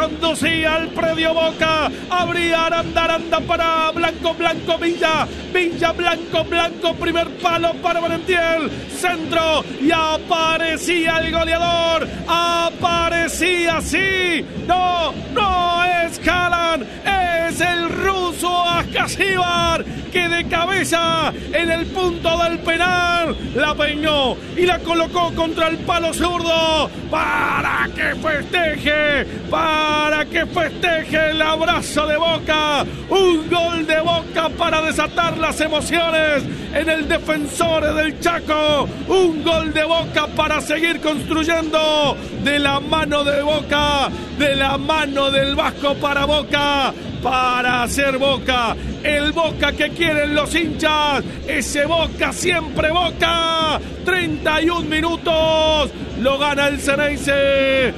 Sí, al predio Boca, abría Aranda para Blanco, Villa, Blanco, primer palo para Valentiel, centro, y aparecía el goleador, sí, no es Haaland, es el ruso Askasibar, que de cabeza en el punto del penal la peinó y la colocó contra el palo zurdo para que festeje el abrazo de Boca. Un gol de Boca para desatar las emociones en el Defensores del Chaco. Un gol de Boca para seguir construyendo de la mano de Boca, de la mano del Vasco para Boca, para hacer Boca, el Boca que quieren los hinchas, ese Boca, siempre Boca. 31 minutos, lo gana el Ceneice,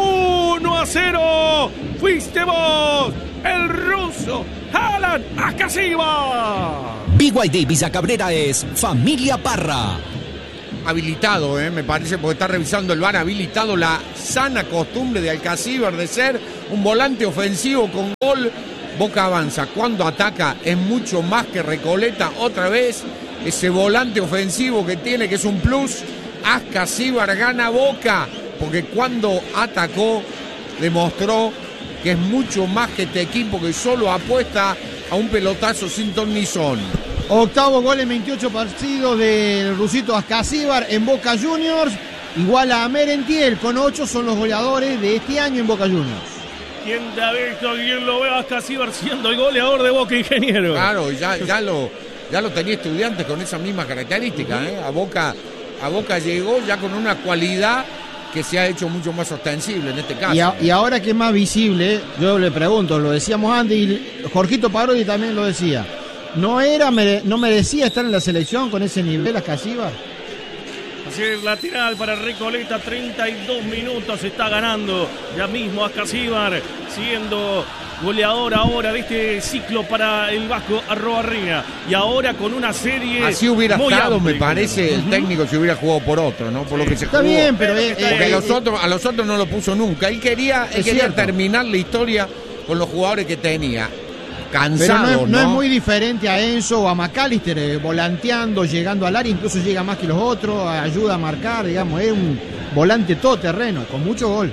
1-0, fuiste vos, el ruso, Haaland Askasibar. BYD Villa Cabrera es Familia Parra. Habilitado, me parece, porque está revisando el VAR, habilitado la sana costumbre de Askasibar de ser un volante ofensivo con gol. Boca avanza, cuando ataca es mucho más que Recoleta, otra vez ese volante ofensivo que tiene, que es un plus. Askasibar gana Boca, porque cuando atacó demostró que es mucho más que este equipo que solo apuesta a un pelotazo sin ton ni son. Octavo gol en 28 partidos del rusito Askasibar en Boca Juniors, igual a Merentiel con 8, son los goleadores de este año en Boca Juniors. ¿Quién te ha visto? ¿Quién lo ve a Askasibar siendo el goleador de Boca, ingeniero? Claro, ya lo tenía Estudiantes con esa misma característica, A Boca llegó ya con una cualidad que se ha hecho mucho más ostensible en este caso. Y ahora que es más visible, yo le pregunto, lo decíamos antes y Jorgito Parodi también lo decía, ¿no merecía estar en la selección con ese nivel Askasibar? Así es, lateral para Recoleta, 32 minutos, está ganando ya mismo Askasibar, siendo goleador ahora de este ciclo para el Vasco Arrobarrena, y ahora con una serie así hubiera muy estado, amplia. me parece, el técnico si hubiera jugado por otro, ¿no? Por lo que se está jugó. Bien, pero porque a los otros no lo puso nunca. Él quería terminar la historia con los jugadores que tenía. Cansado, pero no es muy diferente a Enzo o a McAllister, volanteando, llegando al área, incluso llega más que los otros, ayuda a marcar, digamos, es un volante todoterreno, con mucho gol.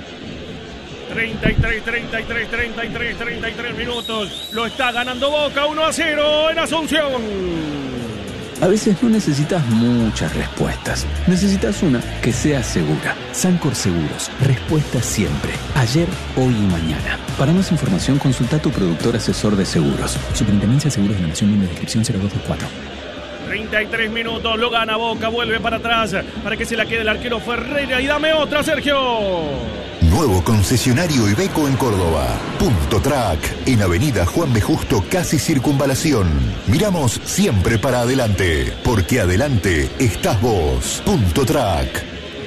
33 minutos, lo está ganando Boca, 1-0 en Asunción. A veces no necesitas muchas respuestas. Necesitas una que sea segura. Sancor Seguros. Respuesta siempre. Ayer, hoy y mañana. Para más información, consulta a tu productor asesor de seguros. Superintendencia de Seguros de la Nación, número de inscripción 0224. 33 minutos, lo gana Boca, vuelve para atrás para que se la quede el arquero Ferreira. Y dame otra, Sergio. Nuevo concesionario Iveco en Córdoba. Punto Track, en Avenida Juan B. Justo, casi Circunvalación. Miramos siempre para adelante, porque adelante estás vos. Punto Track.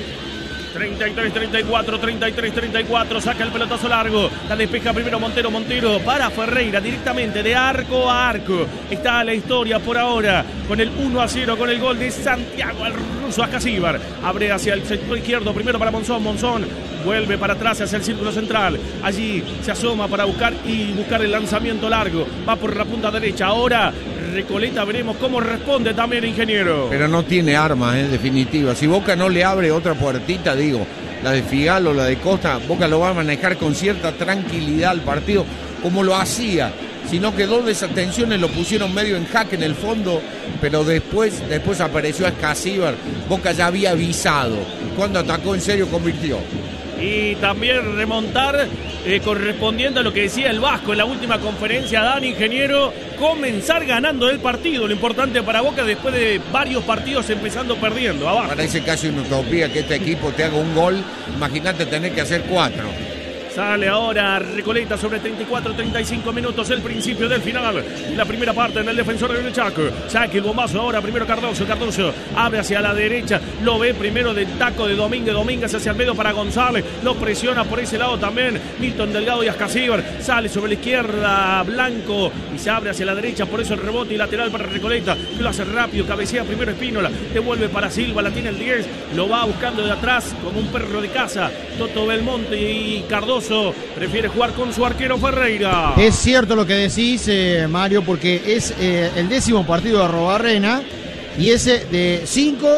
33-34, saca el pelotazo largo, la despeja primero Montero para Ferreira, directamente de arco a arco. Está la historia por ahora, con el 1-0, con el gol de Santiago, el ruso Askasibar. Abre hacia el sector izquierdo, primero para Monzón, vuelve para atrás hacia el círculo central. Allí se asoma para buscar el lanzamiento largo, va por la punta derecha. Ahora Recoleta, veremos cómo responde también, ingeniero. Pero no tiene armas, en definitiva. Si Boca no le abre otra puertita, la de Figal o la de Costa, Boca lo va a manejar con cierta tranquilidad al partido, como lo hacía. Sino que dos desatenciones lo pusieron medio en jaque en el fondo, pero después apareció Askasibar. Boca ya había avisado. Cuando atacó en serio, convirtió. Y también remontar correspondiendo a lo que decía el Vasco en la última conferencia, Dani, ingeniero, comenzar ganando el partido. Lo importante para Boca después de varios partidos empezando perdiendo abajo. Parece casi una utopía que este equipo te haga un gol. Imagínate tener que hacer 4. Sale ahora Recoleta sobre 34-35 minutos, el principio del final. La primera parte en el defensor del Chaco. Saque el bombazo ahora, primero Cardoso abre hacia la derecha, lo ve primero del taco de Domínguez hacia el medio para González, lo presiona por ese lado también Milton Delgado y Askasibar. Sale sobre la izquierda Blanco y se abre hacia la derecha, por eso el rebote y lateral para Recoleta, que lo hace rápido, cabecea primero Espínola, devuelve para Silva, la tiene el 10, lo va buscando de atrás como un perro de casa Toto Belmonte y Cardoso Cardoso prefiere jugar con su arquero Ferreira. Es cierto lo que decís, Mario, porque es el 10º partido de Arrobarrena y ese de 5,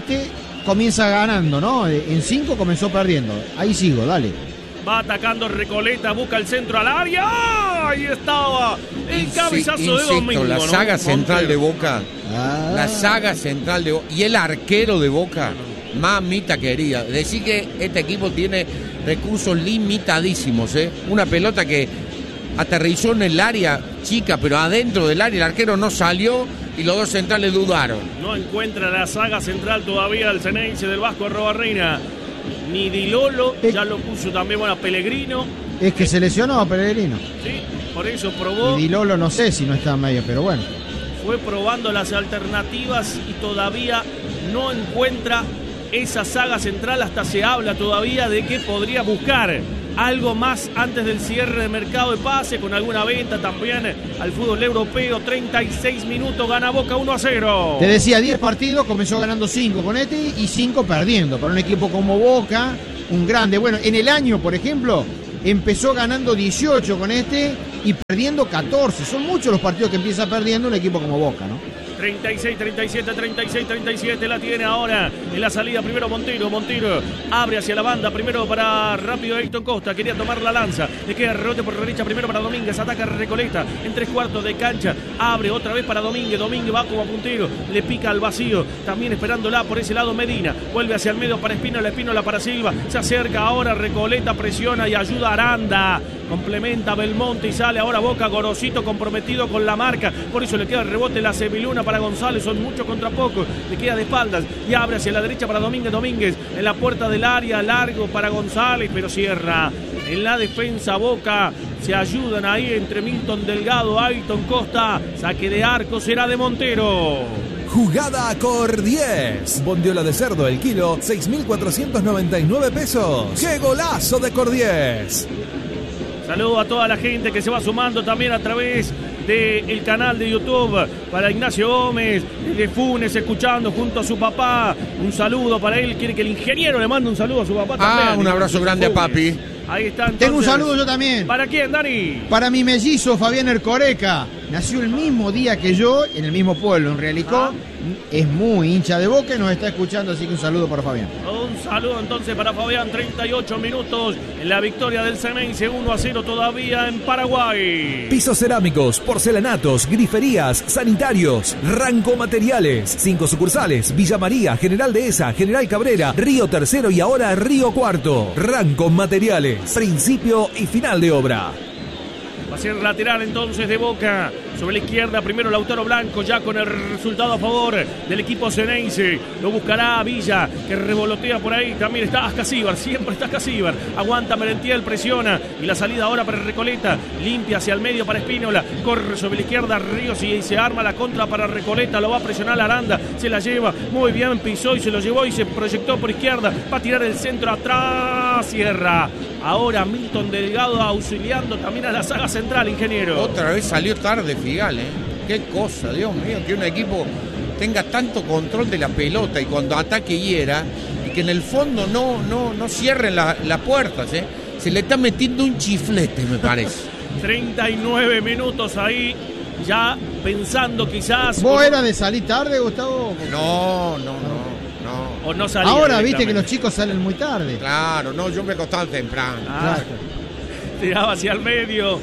comienza ganando, ¿no? En 5 comenzó perdiendo. Ahí sigo, dale. Va atacando Recoleta, busca el centro al área. Ahí estaba el cabezazo de Domingo. La saga central de Boca. La saga central de Boca. Y el arquero de Boca. Mamita querida. Decir que este equipo tiene recursos limitadísimos, ¿eh? Una pelota que aterrizó en el área chica, pero adentro del área el arquero no salió y los dos centrales dudaron. No encuentra la saga central todavía el Ceneice del Vasco Arrobarrena. Ni Di Lolo, ya lo puso también, bueno, Pellegrino. Es que se lesionó a Pellegrino. Sí, por eso probó. Y Di Lolo no sé si no está en medio, pero bueno. Fue probando las alternativas y todavía no encuentra esa saga central. Hasta se habla todavía de que podría buscar algo más antes del cierre de mercado de pase, con alguna venta también al fútbol europeo. 36 minutos, gana Boca 1-0. Te decía, 10 partidos, comenzó ganando 5 con y 5 perdiendo. Para un equipo como Boca, un grande. Bueno, en el año, por ejemplo, empezó ganando 18 con y perdiendo 14. Son muchos los partidos que empieza perdiendo un equipo como Boca, ¿no? 36, 37, 36, 37, la tiene ahora en la salida primero Montero abre hacia la banda, primero para rápido Ayrton Costa, quería tomar la lanza, le queda rebote por derecha, primero para Domínguez, ataca Recoleta en 3/4 de cancha, abre otra vez para Domínguez va como puntero, le pica al vacío, también esperándola por ese lado Medina, vuelve hacia el medio para Espínola para Silva, se acerca ahora Recoleta, presiona y ayuda a Aranda, complementa Belmonte y sale ahora Boca, Gorosito comprometido con la marca, por eso le queda el rebote la Seviluna para González, son muchos contra pocos, le queda de espaldas y abre hacia la derecha para Domínguez en la puerta del área, largo para González, pero cierra en la defensa Boca, se ayudan ahí entre Milton Delgado, Ayrton Costa, saque de arco será de Montero. Jugada Cor 10. Bondiola de cerdo el kilo, 6.499 pesos. ¡Qué golazo de Cor 10! Saludo a toda la gente que se va sumando también a través del canal de YouTube, para Ignacio Gómez de Funes, escuchando junto a su papá. Un saludo para él, quiere que el ingeniero le mande un saludo a su papá también. Un abrazo grande a papi. Ahí está. Entonces, tengo un saludo yo también. ¿Para quién, Dani? Para mi mellizo Fabián Ercoreca. Nació el mismo día que yo, en el mismo pueblo, en Realicó. Es muy hincha de Boca y nos está escuchando, así que un saludo para Fabián. Un saludo entonces para Fabián, 38 minutos en la victoria del Ceneice, 1-0 todavía en Paraguay. Pisos cerámicos, porcelanatos, griferías, sanitarios, Ranco Materiales. 5 sucursales, Villa María, General Dehesa, General Cabrera, Río Tercero y ahora Río Cuarto. Ranco Materiales, principio y final de obra. Va a ser lateral entonces de Boca. Sobre la izquierda, primero Lautaro Blanco, ya con el resultado a favor del equipo Ceneice. Lo buscará Villa, que revolotea por ahí. También está Ascasíbar, siempre está Ascasíbar. Aguanta Merentiel, presiona. Y la salida ahora para Recoleta. Limpia hacia el medio para Espínola. Corre sobre la izquierda Ríos y se arma la contra para Recoleta. Lo va a presionar Aranda. Se la lleva muy bien, pisó y se lo llevó y se proyectó por izquierda. Va a tirar el centro atrás. Cierra. Ahora Milton Delgado auxiliando también a la saga central, ingeniero. Otra vez salió tarde Figal, ¿eh? Qué cosa, Dios mío, que un equipo tenga tanto control de la pelota y cuando ataque hiera y que en el fondo no cierren las puertas, ¿eh? Se le está metiendo un chiflete, me parece. 39 minutos ahí, ya pensando quizás... ¿Vos eras de salir tarde, Gustavo? No. O no salía. Ahora viste que los chicos salen muy tarde. Claro, no, yo me acostaba temprano. Claro. Tiraba hacia el medio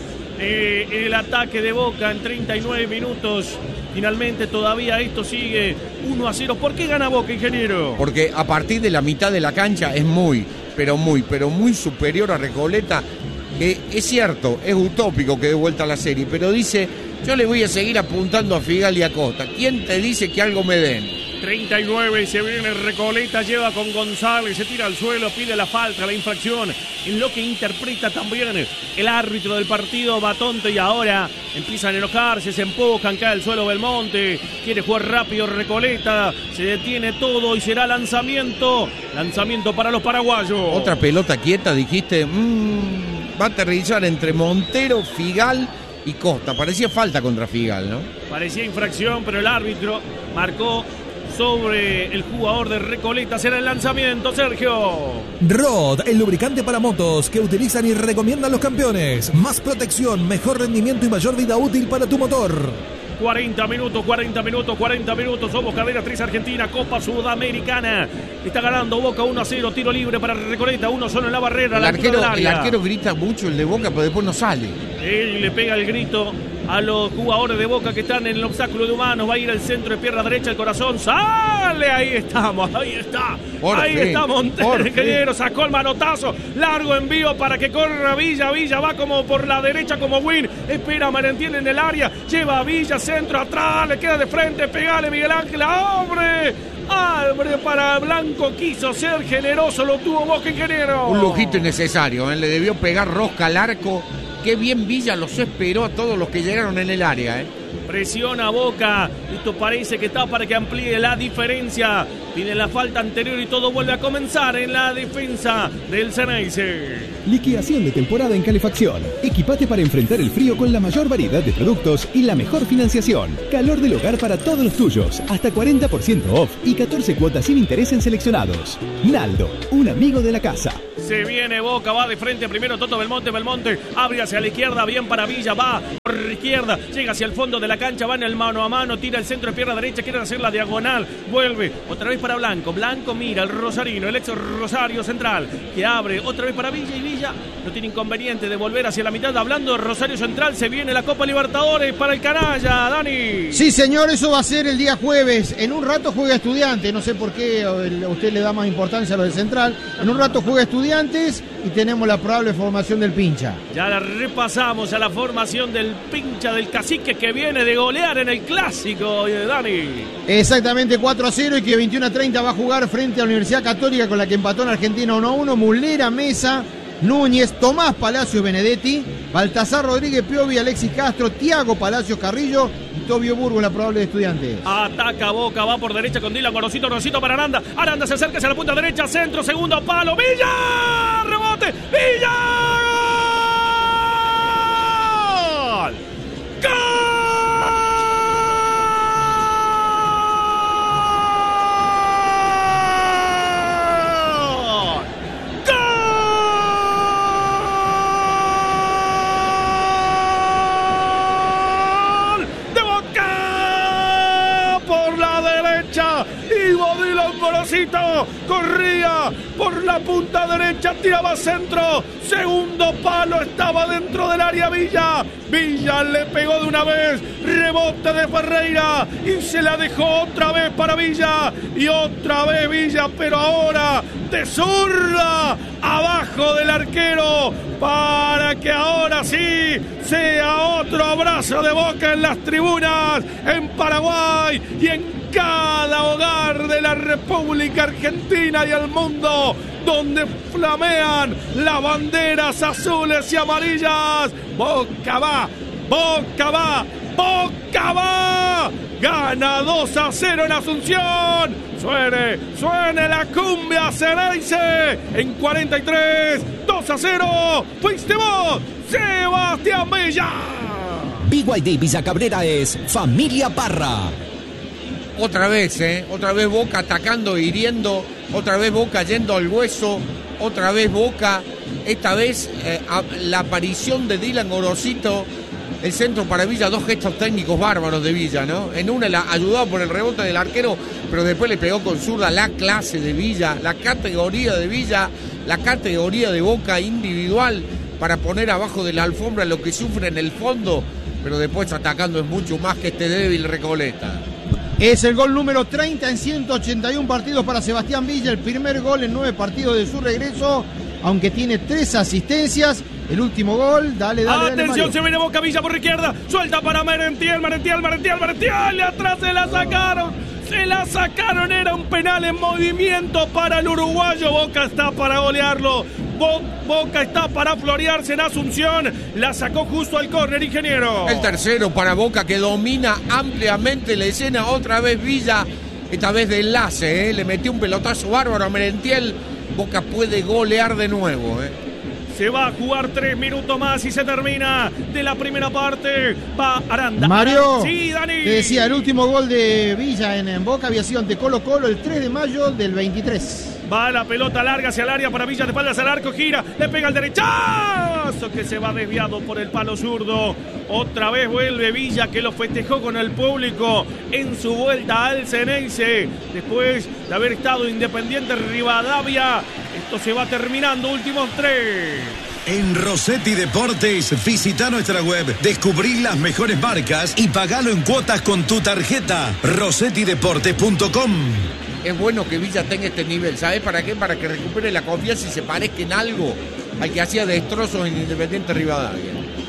el ataque de Boca en 39 minutos. Finalmente todavía esto sigue 1-0. ¿Por qué gana Boca, ingeniero? Porque a partir de la mitad de la cancha es muy superior a Recoleta. Es cierto, es utópico que dé vuelta a la serie, pero dice, yo le voy a seguir apuntando a Figal y a Costa. ¿Quién te dice que algo me den? 39 y se viene Recoleta, lleva con González, se tira al suelo, pide la falta, la infracción, en lo que interpreta también el árbitro del partido, Batonte, y ahora empiezan a enojarse, se empujan, cae al suelo Belmonte, quiere jugar rápido Recoleta, se detiene todo y será lanzamiento para los paraguayos. Otra pelota quieta, dijiste, va a aterrizar entre Montero, Figal y Costa, parecía falta contra Figal, ¿no? Parecía infracción, pero el árbitro marcó sobre el jugador de Recoleta. Será el lanzamiento, Sergio. Rod, el lubricante para motos que utilizan y recomiendan los campeones. Más protección, mejor rendimiento y mayor vida útil para tu motor. 40 minutos. Somos Cadena 3 Argentina, Copa Sudamericana. Está ganando Boca 1-0. Tiro libre para Recoleta. Uno solo en la barrera. El arquero grita mucho, el de Boca, pero después no sale. Él le pega el grito a los jugadores de Boca que están en el obstáculo de humanos. Va a ir al centro de pierna derecha, el corazón. ¡Sale! Ahí estamos. Ahí está Montero, ingeniero. Sacó el manotazo. Largo envío para que corra Villa. Villa va como por la derecha como Win. Espera a Merentiel en el área. Lleva a Villa, centro atrás. Le queda de frente. Pegale Miguel Ángel. ¡Abre para Blanco! Quiso ser generoso. Lo tuvo Boca, ingeniero. Un lujito innecesario. Le debió pegar rosca al arco. Qué bien Villa los esperó a todos los que llegaron en el área. Presiona Boca. Esto parece que está para que amplíe la diferencia. Pide la falta anterior y todo vuelve a comenzar en la defensa del Ceneice. Liquidación de temporada en calefacción. Equipate para enfrentar el frío con la mayor variedad de productos y la mejor financiación. Calor del hogar para todos los tuyos. Hasta 40% off y 14 cuotas sin interés en seleccionados. Naldo, un amigo de la casa. Se viene Boca, va de frente primero Toto Belmonte, abre hacia la izquierda, bien para Villa, va por izquierda, llega hacia el fondo de la cancha, va en el mano a mano, tira el centro de pierna derecha, quiere hacer la diagonal, vuelve, otra vez para Blanco mira el rosarino, el ex Rosario Central, que abre otra vez para Villa y Villa no tiene inconveniente de volver hacia la mitad. Hablando de Rosario Central, se viene la Copa Libertadores para el canalla, Dani. Sí, señor, eso va a ser el día jueves. En un rato juega Estudiantes, no sé por qué a usted le da más importancia a lo de Central. En un rato juega Estudiantes y tenemos la probable formación del Pincha. Ya la repasamos a la formación del Pincha, del Cacique, que viene de golear en el Clásico, Dani. Exactamente, 4-0 y que 21-30 va a jugar frente a la Universidad Católica, con la que empató en Argentina 1-1. Mulera, Mesa, Núñez, Tomás Palacios Benedetti, Baltasar Rodríguez Piovi, Alexis Castro, Tiago Palacios Carrillo y Tobio Burgo, la probable de Estudiantes. Ataca Boca, va por derecha con Dylan Gorosito para Aranda. Aranda se acerca hacia la punta derecha, centro, segundo palo, Villa, rebote, Villa, gol, gol. Corría por la punta derecha, tiraba centro, segundo palo, estaba dentro del área Villa le pegó de una vez, rebote de Ferreira y se la dejó otra vez para Villa y otra vez Villa, pero ahora de zurda abajo del arquero para que ahora sí sea otro abrazo de Boca en las tribunas en Paraguay y en cada hogar de la República Argentina y el mundo, donde flamean las banderas azules y amarillas. Boca va, gana 2-0 en Asunción. Suene la cumbia Ceneice en 43, 2-0. Fuiste vos, Sebastián Villa. BYD Villa Cabrera es Familia Parra. Otra vez Boca atacando, hiriendo, otra vez Boca yendo al hueso, otra vez Boca, esta vez la aparición de Dylan Gorosito, el centro para Villa, dos gestos técnicos bárbaros de Villa, ¿no? En una la ayudó por el rebote del arquero, pero después le pegó con zurda. La clase de Villa, la categoría de Villa, la categoría de Boca individual para poner abajo de la alfombra lo que sufre en el fondo, pero después atacando es mucho más que este débil Recoleta. Es el gol número 30 en 181 partidos para Sebastián Villa, el primer gol en 9 partidos de su regreso, aunque tiene 3 asistencias. El último gol, dale. Atención, Mario. se viene Boca, Villa por izquierda, suelta para Merentiel, y atrás se la sacaron, era un penal en movimiento para el uruguayo. Boca está para golearlo, Boca está para florearse en Asunción, la sacó justo al córner, ingeniero. El tercero para Boca, que domina ampliamente la escena, otra vez Villa, esta vez de enlace, le metió un pelotazo bárbaro a Merentiel. Boca puede golear de nuevo. Se va a jugar 3 minutos más y se termina de la primera parte. Va Aranda. Mario, sí, Dani. te decía, el último gol de Villa en Boca había sido ante Colo Colo el 3 de mayo del 23. Va la pelota larga hacia el área para Villa, de espaldas al arco, gira, le pega al derechazo que se va desviado por el palo zurdo. Otra vez vuelve Villa, que lo festejó con el público en su vuelta al Ceneice, después de haber estado Independiente Rivadavia. Esto se va terminando, últimos 3. En Rossetti Deportes, visita nuestra web, descubrí las mejores marcas y pagalo en cuotas con tu tarjeta. rossettideportes.com. Es bueno que Villa tenga este nivel, ¿sabes para qué? Para que recupere la confianza y se parezca en algo al que hacía destrozos en Independiente Rivadavia.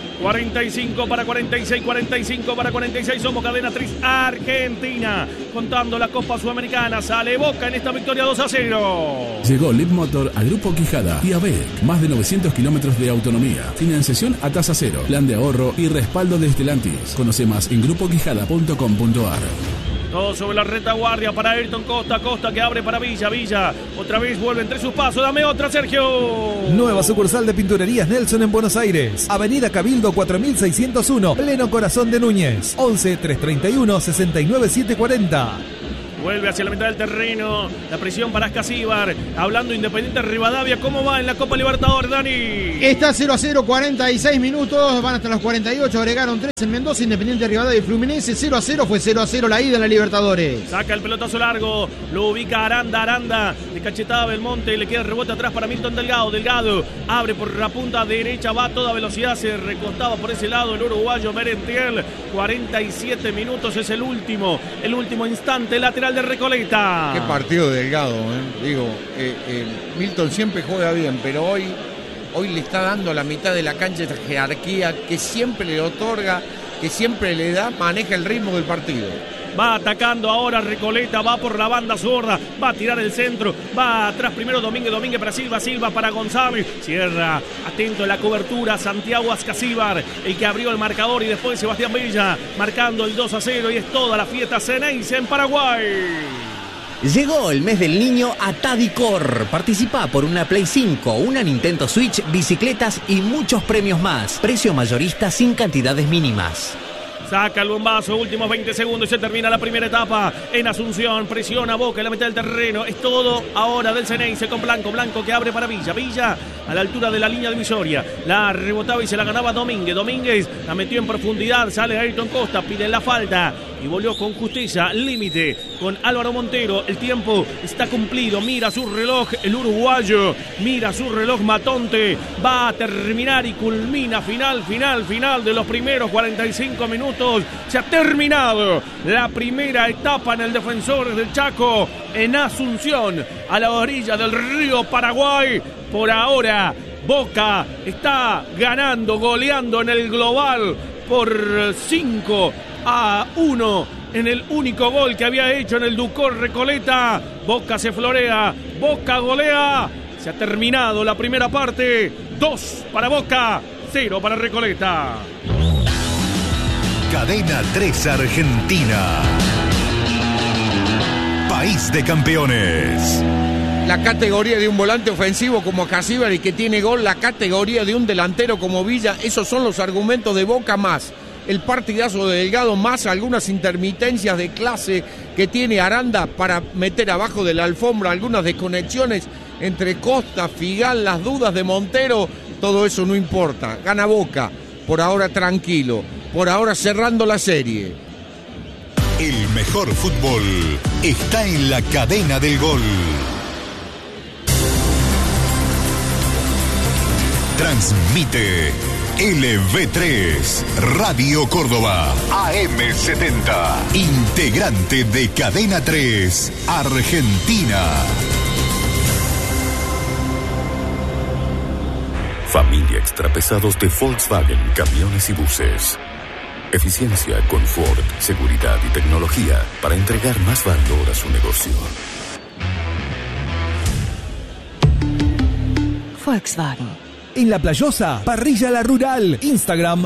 45 para 46, 45 para 46, somos Cadena 3 Argentina, contando la Copa Sudamericana. Sale Boca en esta victoria 2-0. Llegó Lead Motor a Grupo Quijada y ABEC, más de 900 kilómetros de autonomía, financiación a tasa cero, plan de ahorro y respaldo de Stellantis. Conoce más en grupoquijada.com.ar. Todo sobre la retaguardia para Ayrton Costa, Costa que abre para Villa, Villa otra vez vuelve entre sus pasos, dame otra, Sergio. Nueva sucursal de Pinturerías Nelson en Buenos Aires, Avenida Cabildo 4601, pleno corazón de Núñez, 11 331 69 740. Vuelve hacia la mitad del terreno. La presión para Ascasíbar. Hablando Independiente Rivadavia. ¿Cómo va en la Copa Libertadores, Dani? Está 0-0, 46 minutos. Van hasta los 48. Agregaron 3 en Mendoza. Independiente Rivadavia y Fluminense. 0-0. Fue 0-0 la ida en la Libertadores. Saca el pelotazo largo. Lo ubica Aranda. Aranda de cachetada Belmonte. Le queda el rebote atrás para Milton Delgado. Delgado abre por la punta derecha. Va a toda velocidad. Se recostaba por ese lado el uruguayo Merentiel. 47 minutos. Es el último instante lateral de Recoleta. Qué partido Delgado, Digo, Milton siempre juega bien, pero hoy le está dando a la mitad de la cancha esta jerarquía que siempre le otorga, que siempre le da, maneja el ritmo del partido. Va atacando ahora Recoleta, va por la banda zurda, va a tirar el centro, va atrás primero Domínguez para Silva para González, cierra, atento en la cobertura Santiago Ascasíbar, el que abrió el marcador, y después Sebastián Villa marcando el 2-0, y es toda la fiesta Ceneice en Paraguay. Llegó el mes del niño a Tadicor. Participa por una Play 5, una Nintendo Switch, bicicletas y muchos premios más. Precio mayorista sin cantidades mínimas. Saca el bombazo, últimos 20 segundos y se termina la primera etapa en Asunción. Presiona Boca en la mitad del terreno. Es todo ahora del Ceneice con Blanco. Blanco que abre para Villa. Villa a la altura de la línea divisoria. La rebotaba y se la ganaba Domínguez. Domínguez la metió en profundidad. Sale Ayrton Costa, pide la falta y volvió con justicia. Límite con Álvaro Montero. El tiempo está cumplido. Mira su reloj el uruguayo. Mira su reloj Matonte. Va a terminar y culmina final de los primeros 45 minutos. Se ha terminado la primera etapa en el Defensores del Chaco en Asunción, a la orilla del río Paraguay. Por ahora Boca está ganando, goleando en el global por 5-1 en el único gol que había hecho en el Ducor Recoleta. Boca se florea, Boca golea. Se ha terminado la primera parte. 2 para Boca, 0 para Recoleta. Cadena 3 Argentina. País de campeones. La categoría de un volante ofensivo como Ascasíbar y que tiene gol, la categoría de un delantero como Villa, esos son los argumentos de Boca, más el partidazo de Delgado, más algunas intermitencias de clase que tiene Aranda para meter abajo de la alfombra, algunas desconexiones entre Costa, Figal, las dudas de Montero. Todo eso no importa, gana Boca, por ahora tranquilo, por ahora cerrando la serie. El mejor fútbol está en la cadena del gol. Transmite LV3 Radio Córdoba AM70, integrante de Cadena 3 Argentina. Familia Extrapesados de Volkswagen Camiones y Buses. Eficiencia, confort, seguridad y tecnología para entregar más valor a su negocio. Volkswagen. En La Playosa, Parrilla La Rural. Instagram,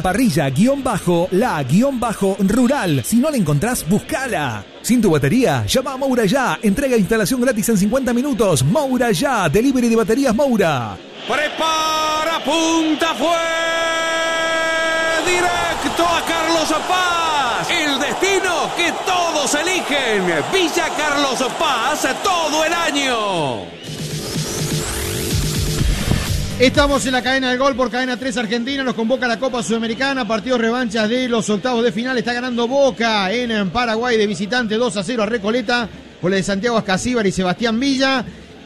parrilla_rural. Si no la encontrás, buscala. Sin tu batería, llama a Moura Ya. Entrega e instalación gratis en 50 minutos. Moura Ya, delivery de baterías Moura. Prepara, punta, fue directo a Carlos Paz. El destino que todos eligen. Villa Carlos Paz todo el año. Estamos en la cadena del gol por Cadena 3 Argentina. Nos convoca la Copa Sudamericana. Partidos revanchas de los octavos de final. Está ganando Boca en Paraguay de visitante 2-0 a Recoleta. Goles de Santiago Ascasíbar y Sebastián Villa.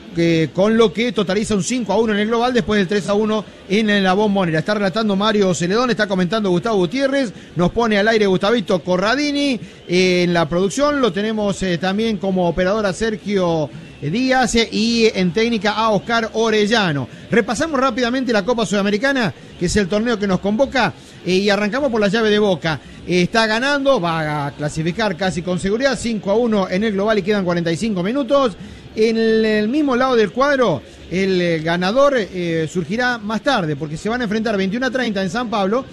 Con lo que totaliza un 5-1 en el global después del 3-1 en la Bombonera. Está relatando Mario Celedón, está comentando Gustavo Gutiérrez, nos pone al aire Gustavito Corradini. En la producción lo tenemos también como operador a Sergio Díaz y en técnica a Oscar Orellano. Repasamos rápidamente la Copa Sudamericana, que es el torneo que nos convoca, y arrancamos por la llave de Boca. Está ganando, va a clasificar casi con seguridad, 5-1 en el global y quedan 45 minutos. En el mismo lado del cuadro, el ganador surgirá más tarde, porque se van a enfrentar 21-30 en San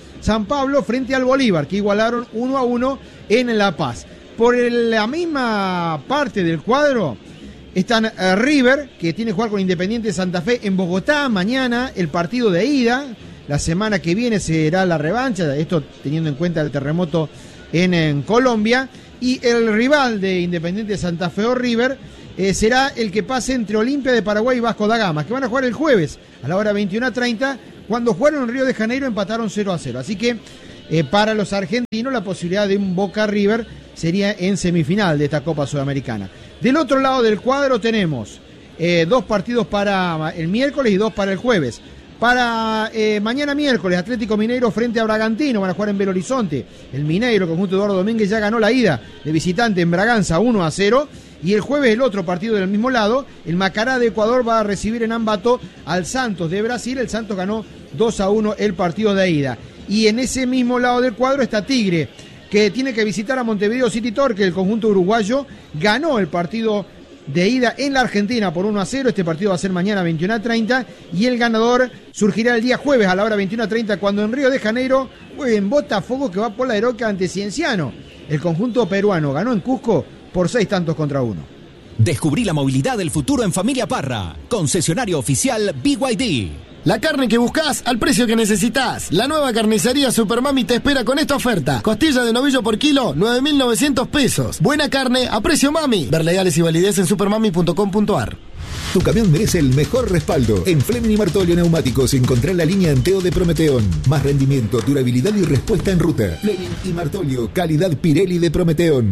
Pablo frente al Bolívar, que igualaron 1-1 en La Paz. Por la misma parte del cuadro están River, que tiene que jugar con Independiente Santa Fe en Bogotá mañana, el partido de ida. La semana que viene será la revancha, esto teniendo en cuenta el terremoto en Colombia. Y el rival de Independiente Santa Fe o River será el que pase entre Olimpia de Paraguay y Vasco da Gama, que van a jugar el jueves a la hora 21:30. Cuando jugaron en Río de Janeiro empataron 0-0. Así que para los argentinos la posibilidad de un Boca River sería en semifinal de esta Copa Sudamericana. Del otro lado del cuadro tenemos 2 partidos para el miércoles y 2 para el jueves. Para mañana miércoles, Atlético Mineiro frente a Bragantino, van a jugar en Belo Horizonte. El Mineiro, conjunto de Eduardo Domínguez, ya ganó la ida de visitante en Braganza 1-0. Y el jueves el otro partido del mismo lado, el Macará de Ecuador va a recibir en Ambato al Santos de Brasil. El Santos ganó 2-1 el partido de ida. Y en ese mismo lado del cuadro está Tigre, que tiene que visitar a Montevideo City Torque. El conjunto uruguayo ganó el partido de ida en la Argentina por 1-0. Este partido va a ser mañana 21:30 y el ganador surgirá el día jueves a la hora 21:30 cuando en Río de Janeiro en Botafogo, que va por la Heroica ante Cienciano. El conjunto peruano ganó en Cusco por 6-1. Descubrí la movilidad del futuro en Familia Parra, concesionario oficial BYD. La carne que buscas al precio que necesitas. La nueva carnicería Supermami te espera con esta oferta. Costilla de novillo por kilo, 9.900 pesos. Buena carne a precio mami. Ver legales y validez en supermami.com.ar. Tu camión merece el mejor respaldo. En Fleming y Martolio Neumáticos encontrá la línea Anteo de Prometeón. Más rendimiento, durabilidad y respuesta en ruta. Fleming y Martolio, calidad Pirelli de Prometeón.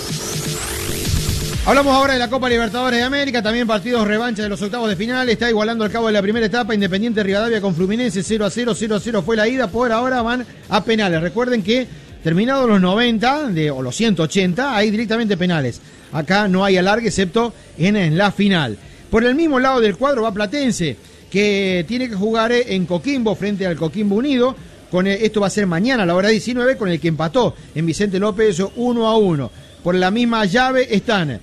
Hablamos ahora de la Copa Libertadores de América, también partidos revancha de los octavos de final. Está igualando al cabo de la primera etapa Independiente Rivadavia con Fluminense 0-0, 0-0 fue la ida. Por ahora van a penales. Recuerden que terminados los 90 o los 180 hay directamente penales. Acá no hay alargue excepto en la final. Por el mismo lado del cuadro va Platense, que tiene que jugar en Coquimbo frente al Coquimbo Unido. Esto va a ser mañana a la hora 19, con el que empató en Vicente López 1-1. Por la misma llave están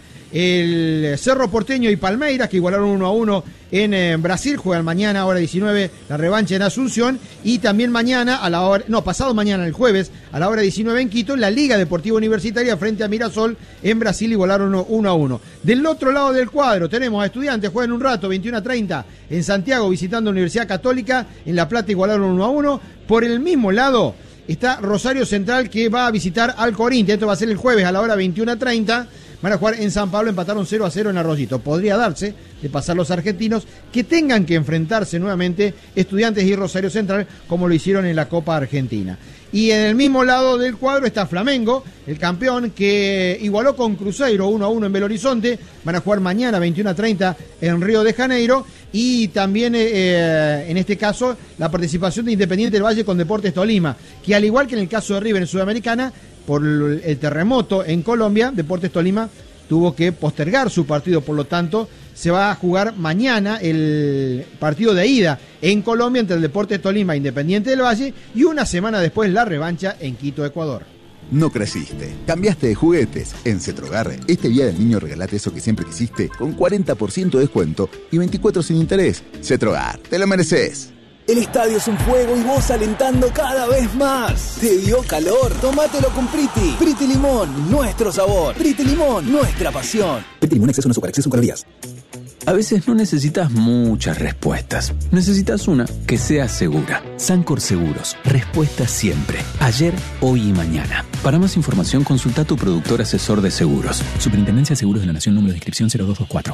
el Cerro Porteño y Palmeiras, que igualaron 1-1 en Brasil. Juegan mañana a hora 19 la revancha en Asunción. Y también mañana pasado mañana, el jueves, a la hora 19 en Quito, la Liga Deportiva Universitaria frente a Mirasol en Brasil igualaron 1-1. Del otro lado del cuadro tenemos a Estudiantes, juegan un rato, 21:30 en Santiago visitando la Universidad Católica. En La Plata igualaron 1-1. Por el mismo lado está Rosario Central, que va a visitar al Corinthians. Esto va a ser el jueves a la hora 21:30. Van a jugar en San Pablo, empataron 0-0 en Arroyito. Podría darse de pasar los argentinos que tengan que enfrentarse nuevamente Estudiantes y Rosario Central, como lo hicieron en la Copa Argentina. Y en el mismo lado del cuadro está Flamengo, el campeón, que igualó con Cruzeiro 1-1 en Belo Horizonte. Van a jugar mañana 21:30 en Río de Janeiro. Y también en este caso la participación de Independiente del Valle con Deportes Tolima, que al igual que en el caso de River en Sudamericana, por el terremoto en Colombia, Deportes Tolima tuvo que postergar su partido. Por lo tanto, se va a jugar mañana el partido de ida en Colombia entre el Deportes Tolima e Independiente del Valle, y una semana después la revancha en Quito, Ecuador. No creciste, cambiaste de juguetes. En Cetrogar, este día del niño regalate eso que siempre quisiste, con 40% de descuento y 24 sin interés. Cetrogar, te lo mereces. El estadio es un fuego y vos alentando cada vez más. ¿Te dio calor? Tómatelo con Priti. Priti Limón, nuestro sabor. Priti Limón, nuestra pasión. Priti Limón, exceso no azúcar, exceso en calorías. A veces no necesitas muchas respuestas. Necesitas una que sea segura. Sancor Seguros. Respuesta siempre. Ayer, hoy y mañana. Para más información, consulta a tu productor asesor de seguros. Superintendencia de Seguros de la Nación, número de inscripción 0224.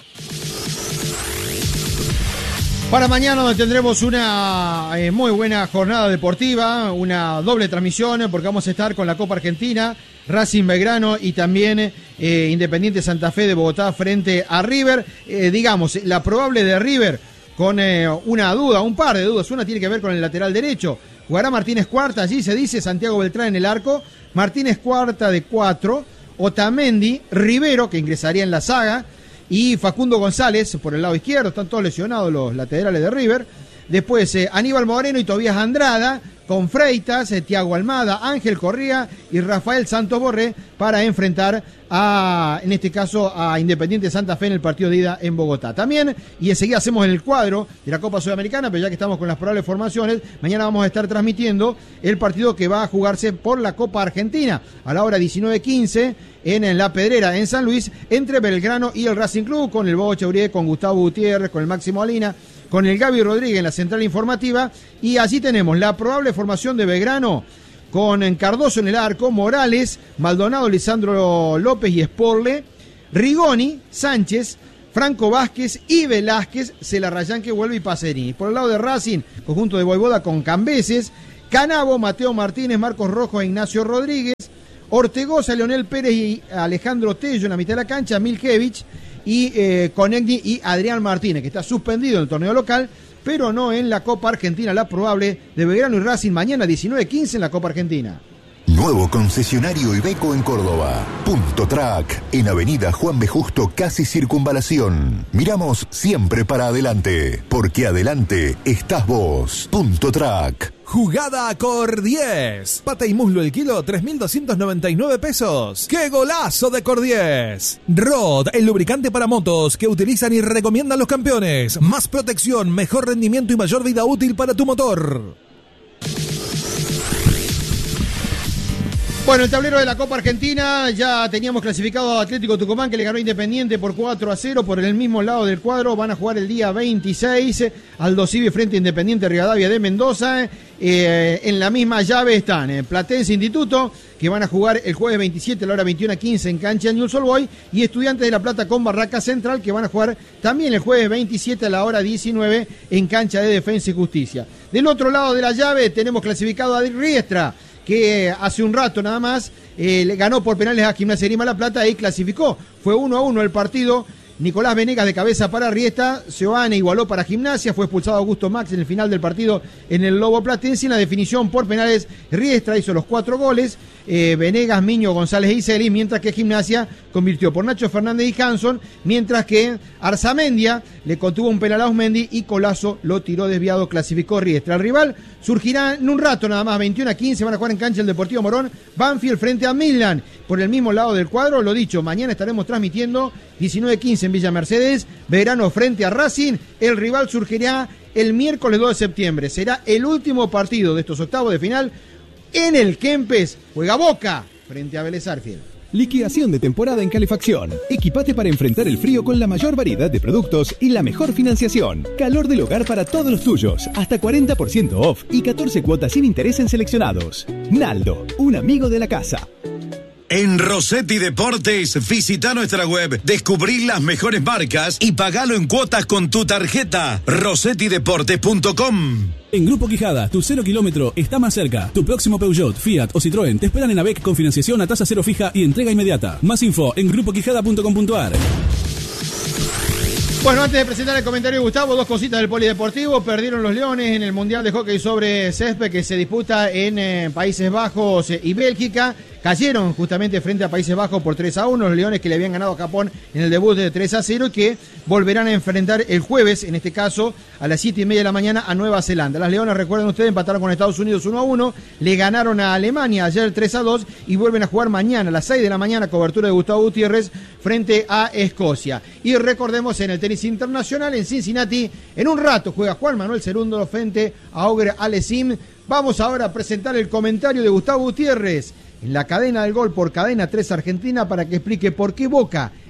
Para mañana tendremos una muy buena jornada deportiva, una doble transmisión, porque vamos a estar con la Copa Argentina, Racing Belgrano y también Independiente Santa Fe de Bogotá frente a River. Digamos, la probable de River con una duda, un par de dudas. Una tiene que ver con el lateral derecho. Jugará Martínez Cuarta, allí se dice Santiago Beltrán en el arco, Martínez Cuarta de 4, Otamendi, Rivero, que ingresaría en la saga, y Facundo González por el lado izquierdo. Están todos lesionados los laterales de River. Después Aníbal Moreno y Tobías Andrada, con Freitas, Thiago Almada, Ángel Correa y Rafael Santos Borré para enfrentar en este caso a Independiente Santa Fe en el partido de ida en Bogotá. También, y enseguida hacemos el cuadro de la Copa Sudamericana, pero ya que estamos con las probables formaciones, mañana vamos a estar transmitiendo el partido que va a jugarse por la Copa Argentina a la hora 19:15 en La Pedrera, en San Luis, entre Belgrano y el Racing Club, con el Bobo Chaurié, con Gustavo Gutiérrez, con el Máximo Alina, con el Gaby Rodríguez en la central informativa. Y allí tenemos la probable formación de Belgrano, con Cardoso en el arco, Morales, Maldonado, Lisandro López y Sporle, Rigoni, Sánchez, Franco Vázquez y Velázquez, Celarrayán que vuelve y Pacerini. Por el lado de Racing, conjunto de Voivoda con Cambeses, Canavo, Mateo Martínez, Marcos Rojo e Ignacio Rodríguez, Ortegoza, Leonel Pérez y Alejandro Tello en la mitad de la cancha, Milkevich y Conegni y Adrián Martínez, que está suspendido en el torneo local, pero no en la Copa Argentina. La probable de Belgrano y Racing mañana 19:15 en la Copa Argentina. Nuevo concesionario Iveco en Córdoba. Punto Track, en Avenida Juan B. Justo, casi Circunvalación. Miramos siempre para adelante, porque adelante estás vos. Punto Track. Jugada Cor 10. Pata y muslo el kilo, 3.299 pesos. ¡Qué golazo de Cor 10! Rod, el lubricante para motos que utilizan y recomiendan los campeones. Más protección, mejor rendimiento y mayor vida útil para tu motor. Bueno, el tablero de la Copa Argentina, ya teníamos clasificado a Atlético Tucumán, que le ganó Independiente por 4-0 por el mismo lado del cuadro. Van a jugar el día 26, Aldo Civi frente a Independiente Rivadavia de Mendoza. En la misma llave están Platense Instituto, que van a jugar el jueves 27 a la hora 21:15 en cancha de Newell's Old Boys, y Estudiantes de La Plata con Barraca Central, que van a jugar también el jueves 27 a la hora 19 en cancha de Defensa y Justicia. Del otro lado de la llave tenemos clasificado a Riestra, que hace un rato nada más le ganó por penales a Gimnasia de Grima La Plata y clasificó. Fue 1-1 el partido. Nicolás Venegas de cabeza para Riestra, Seoane igualó para Gimnasia, fue expulsado Augusto Max en el final del partido en el Lobo Platense. En la definición por penales, Riestra hizo los 4 goles, Venegas, Miño, González y Celis, mientras que Gimnasia convirtió por Nacho Fernández y Hanson, mientras que Arzamendia le contuvo un penal a Osmendi y Colazo lo tiró desviado, clasificó Riestra. El rival surgirá en un rato nada más, 21:15, van a jugar en cancha el Deportivo Morón, Banfield frente a Midland, por el mismo lado del cuadro. Lo dicho, mañana estaremos transmitiendo 19:15 en Villa Mercedes, Belgrano frente a Racing. El rival surgirá el miércoles 2 de septiembre. Será el último partido de estos octavos de final en el Kempes. Juega Boca frente a Vélez Sarsfield. Liquidación de temporada en calefacción. Equipate para enfrentar el frío con la mayor variedad de productos y la mejor financiación. Calor del hogar para todos los tuyos. Hasta 40% off y 14 cuotas sin interés en seleccionados. Naldo, un amigo de la casa. En Rossetti Deportes, visita nuestra web, descubrí las mejores marcas y pagalo en cuotas con tu tarjeta. RossettiDeportes.com. En Grupo Quijada, tu 0 kilómetro está más cerca. Tu próximo Peugeot, Fiat o Citroën te esperan en AVEC con financiación a tasa cero fija y entrega inmediata. Más info en grupoquijada.com.ar. Bueno, antes de presentar el comentario de Gustavo, dos cositas del polideportivo. Perdieron los Leones en el Mundial de Hockey sobre Césped que se disputa en Países Bajos y Bélgica. Cayeron justamente frente a Países Bajos por 3-1, los Leones que le habían ganado a Japón en el debut de 3-0 y que volverán a enfrentar el jueves, en este caso a las 7:30 de la mañana, a Nueva Zelanda. Las Leonas, recuerden ustedes, empataron con Estados Unidos 1-1, le ganaron a Alemania ayer 3-2 y vuelven a jugar mañana a las 6 de la mañana, cobertura de Gustavo Gutiérrez frente a Escocia. Y recordemos, en el tenis internacional en Cincinnati, en un rato juega Juan Manuel Cerúndolo frente a Ogre Alesim. Vamos ahora a presentar el comentario de Gustavo Gutiérrez en la cadena del gol por Cadena 3 Argentina para que explique por qué Boca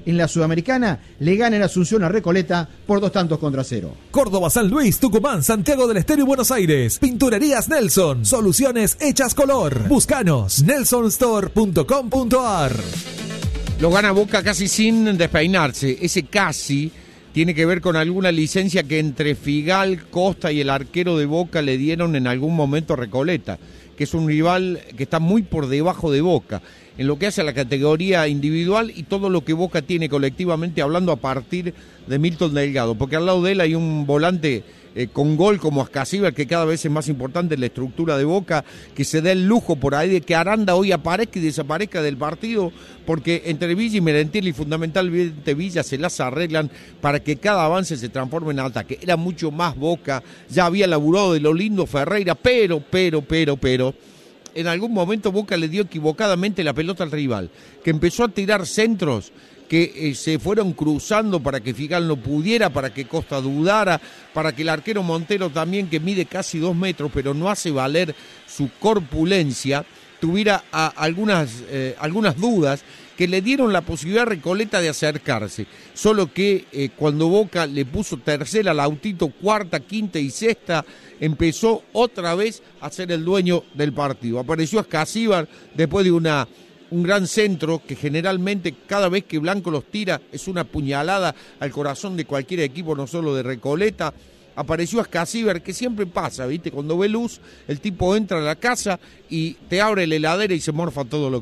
en la Sudamericana le gana en Asunción a Recoleta por 2-0. Córdoba, San Luis, Tucumán, Santiago del Estero y Buenos Aires. Pinturerías Nelson. Soluciones hechas color. Búscanos. nelsonstore.com.ar. Lo gana Boca casi sin despeinarse. Ese casi tiene que ver con alguna licencia que entre Figal, Costa y el arquero de Boca le dieron en algún momento a Recoleta, que es un rival que está muy por debajo de Boca en lo que hace a la categoría individual y todo lo que Boca tiene colectivamente hablando a partir de Milton Delgado, porque al lado de él hay un volante con gol como Ascasíbar, que cada vez es más importante en la estructura de Boca, que se da el lujo por ahí de que Aranda hoy aparezca y desaparezca del partido, porque entre Villa y Merentiel y fundamentalmente Villa se las arreglan para que cada avance se transforme en ataque. Era mucho más Boca, ya había laburado de lo lindo Ferreira, pero en algún momento Boca le dio equivocadamente la pelota al rival, que empezó a tirar centros que se fueron cruzando para que Figal no pudiera, para que Costa dudara, para que el arquero Montero también, que mide casi 2 metros, pero no hace valer su corpulencia, tuviera algunas dudas que le dieron la posibilidad a Recoleta de acercarse. Solo que cuando Boca le puso tercera al autito, cuarta, quinta y sexta, empezó otra vez a ser el dueño del partido. Apareció Ascasíbar después de un gran centro que generalmente cada vez que Blanco los tira es una puñalada al corazón de cualquier equipo, no solo de Recoleta. Apareció Ascasíbar, que siempre pasa, ¿viste? Cuando ve luz, el tipo entra a la casa y te abre la heladera y se morfa todo lo que